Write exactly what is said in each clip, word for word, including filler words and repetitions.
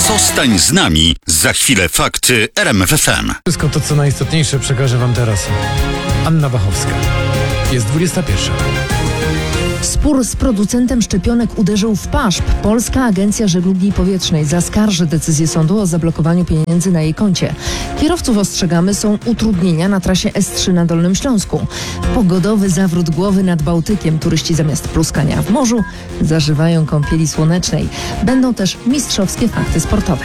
Zostań z nami. Za chwilę fakty R M F F M. Wszystko to, co najistotniejsze, przekażę wam teraz. Anna Wachowska. Jest dwudziesta pierwsza. Spór z producentem szczepionek uderzył w paszp. Polska Agencja Żeglugi Powietrznej zaskarży decyzję sądu o zablokowaniu pieniędzy na jej koncie. Kierowców, ostrzegamy, są utrudnienia na trasie S trzy na Dolnym Śląsku. Pogodowy zawrót głowy nad Bałtykiem. Turyści zamiast pluskania w morzu zażywają kąpieli słonecznej. Będą też mistrzowskie fakty sportowe.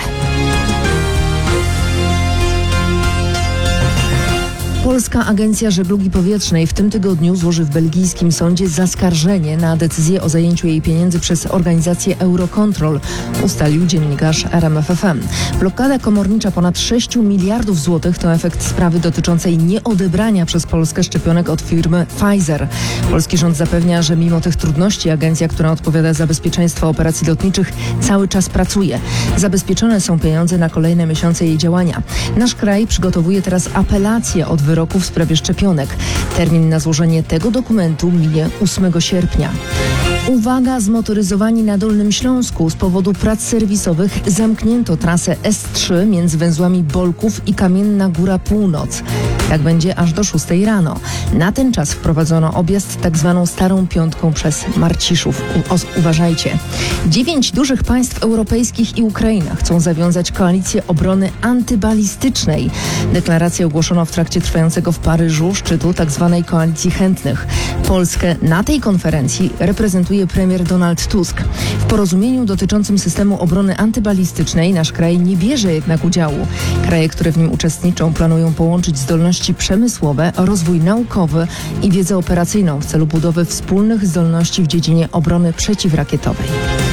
Polska Agencja Żeglugi Powietrznej w tym tygodniu złoży w belgijskim sądzie zaskarżenie na decyzję o zajęciu jej pieniędzy przez organizację Eurocontrol, ustalił dziennikarz R M F F M. Blokada komornicza ponad sześć miliardów złotych to efekt sprawy dotyczącej nieodebrania przez Polskę szczepionek od firmy Pfizer. Polski rząd zapewnia, że mimo tych trudności agencja, która odpowiada za bezpieczeństwo operacji lotniczych, cały czas pracuje. Zabezpieczone są pieniądze na kolejne miesiące jej działania. Nasz kraj przygotowuje teraz apelację od wyroku w sprawie szczepionek. Termin na złożenie tego dokumentu minie ósmego sierpnia. Uwaga, zmotoryzowani na Dolnym Śląsku. Z powodu prac serwisowych zamknięto trasę S trzy między węzłami Bolków i Kamienna Góra Północ. Tak będzie aż do szóstej rano. Na ten czas wprowadzono objazd tak zwaną Starą Piątką przez Marciszów. U- uważajcie. Dziewięć dużych państw europejskich i Ukraina chcą zawiązać koalicję obrony antybalistycznej. Deklarację ogłoszono w trakcie trwającego w Paryżu szczytu tak zwanej koalicji chętnych. Polskę na tej konferencji reprezentuje premier Donald Tusk. W porozumieniu dotyczącym systemu obrony antybalistycznej nasz kraj nie bierze jednak udziału. Kraje, które w nim uczestniczą, planują połączyć zdolności przemysłowe, rozwój naukowy i wiedzę operacyjną w celu budowy wspólnych zdolności w dziedzinie obrony przeciwrakietowej.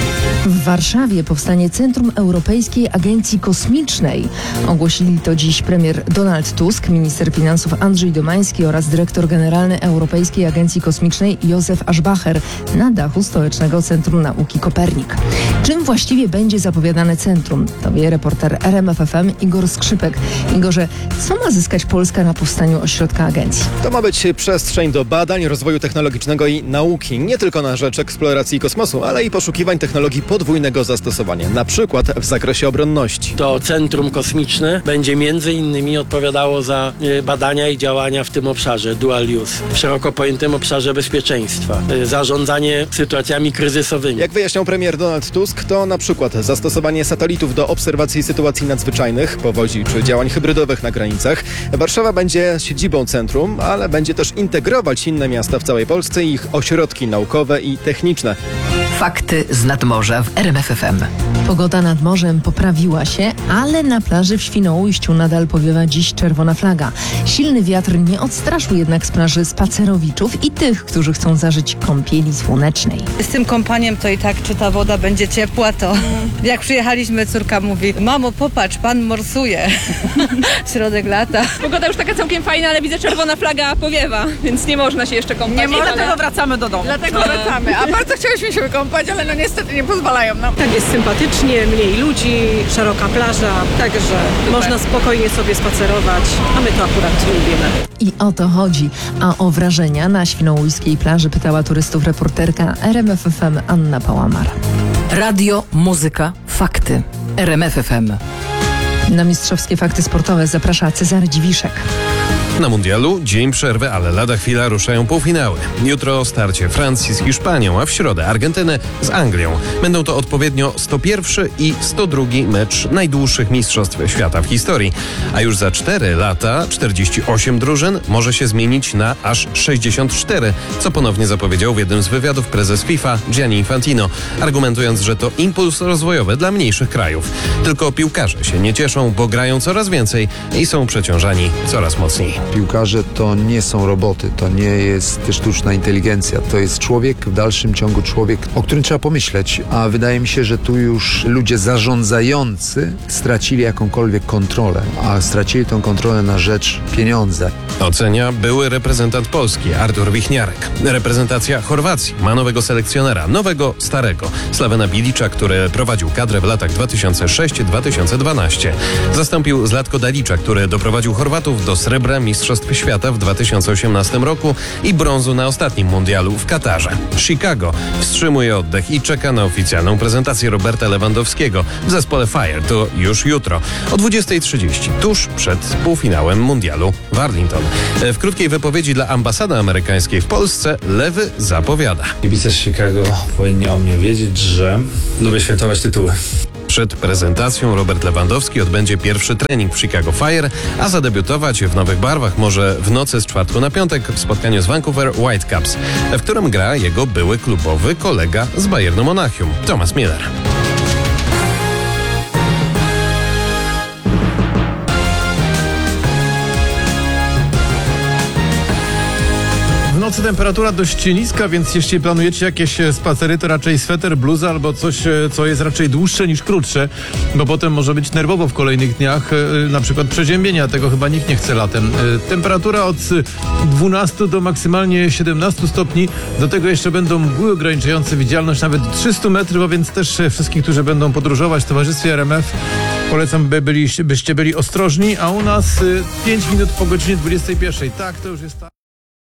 W Warszawie powstanie Centrum Europejskiej Agencji Kosmicznej. Ogłosili to dziś premier Donald Tusk, minister finansów Andrzej Domański oraz dyrektor generalny Europejskiej Agencji Kosmicznej Józef Aschbacher na dachu Stołecznego Centrum Nauki Kopernik. Czym właściwie będzie zapowiadane centrum? To wie reporter R M F F M Igor Skrzypek. Igorze, co ma zyskać Polska na powstaniu ośrodka agencji? To ma być przestrzeń do badań, rozwoju technologicznego i nauki. Nie tylko na rzecz eksploracji kosmosu, ale i poszukiwań technologii podwójnego zastosowania, na przykład w zakresie obronności. To Centrum Kosmiczne będzie między innymi odpowiadało za badania i działania w tym obszarze dual use, w szeroko pojętym obszarze bezpieczeństwa, zarządzanie sytuacjami kryzysowymi. Jak wyjaśniał premier Donald Tusk, to na przykład zastosowanie satelitów do obserwacji sytuacji nadzwyczajnych, powodzi czy działań hybrydowych na granicach. Warszawa będzie siedzibą centrum, ale będzie też integrować inne miasta w całej Polsce i ich ośrodki naukowe i techniczne. Fakty z nadmorza w R M F F M. Pogoda nad morzem poprawiła się, ale na plaży w Świnoujściu nadal powiewa dziś czerwona flaga. Silny wiatr nie odstraszył jednak z plaży spacerowiczów i tych, którzy chcą zażyć kąpieli słonecznej. Z tym kąpaniem to i tak, czy ta woda będzie ciepła, to jak przyjechaliśmy, córka mówi: mamo, popatrz, pan morsuje. Środek lata. Pogoda już taka całkiem fajna, ale widzę, czerwona flaga powiewa, więc nie można się jeszcze kąpać. Nie można, ale... dlatego wracamy do domu. Dlatego wracamy, a bardzo chciałyśmy się wykąpać, ale no niestety nie pozwalają nam. Tak jest sympatycznie, mniej ludzi, szeroka plaża, także Super. Można spokojnie sobie spacerować, a my to akurat lubimy. I o to chodzi. A o wrażenia na świnoujskiej plaży pytała turystów reporterka R M F F M Anna Pałamar. Radio, muzyka, fakty. R M F F M. Na mistrzowskie fakty sportowe zaprasza Cezary Dziwiszek. Na mundialu dzień przerwy, ale lada chwila ruszają półfinały. Jutro starcie Francji z Hiszpanią, a w środę Argentynę z Anglią. Będą to odpowiednio sto pierwszy i sto drugi mecz najdłuższych mistrzostw świata w historii. A już za cztery lata czterdzieści osiem drużyn może się zmienić na aż sześćdziesiąt cztery, co ponownie zapowiedział w jednym z wywiadów prezes FIFA Gianni Infantino, argumentując, że to impuls rozwojowy dla mniejszych krajów. Tylko piłkarze się nie cieszą, bo grają coraz więcej i są przeciążani coraz mocniej. Piłkarze to nie są roboty, to nie jest sztuczna inteligencja, to jest człowiek, w dalszym ciągu człowiek, o którym trzeba pomyśleć, a wydaje mi się, że tu już ludzie zarządzający stracili jakąkolwiek kontrolę, a stracili tą kontrolę na rzecz pieniądza. Ocenia były reprezentant Polski Artur Wichniarek. Reprezentacja Chorwacji ma nowego selekcjonera, nowego, starego, Slavena Bilicza, który prowadził kadrę w latach dwa tysiące szósty do dwa tysiące dwunastego. Zastąpił Zlatko Dalicza, który doprowadził Chorwatów do srebra Mistrzostw Świata w dwa tysiące osiemnastym roku i brązu na ostatnim mundialu w Katarze. Chicago wstrzymuje oddech i czeka na oficjalną prezentację Roberta Lewandowskiego w zespole Fire. To już jutro o dwudziestej trzydzieści, tuż przed półfinałem mundialu w Arlington. W krótkiej wypowiedzi dla ambasady amerykańskiej w Polsce Lewy zapowiada: Kibice z Chicago powinni o mnie wiedzieć, że lubię świętować tytuły. Przed prezentacją Robert Lewandowski odbędzie pierwszy trening w Chicago Fire, a zadebiutować w nowych barwach może w nocy z czwartku na piątek w spotkaniu z Vancouver Whitecaps, w którym gra jego były klubowy kolega z Bayernu Monachium, Thomas Miller. W nocy temperatura dość niska, więc jeśli planujecie jakieś spacery, to raczej sweter, bluza albo coś, co jest raczej dłuższe niż krótsze, bo potem może być nerwowo w kolejnych dniach, na przykład przeziębienia, tego chyba nikt nie chce latem. Temperatura od dwunastu do maksymalnie siedemnastu stopni, do tego jeszcze będą mgły ograniczające widzialność nawet trzysta metrów, a więc też wszystkich, którzy będą podróżować w towarzystwie R M F, polecam, by byli, byście byli ostrożni, a u nas pięć minut po godzinie dwudziestej pierwszej. Tak, to już jest tak.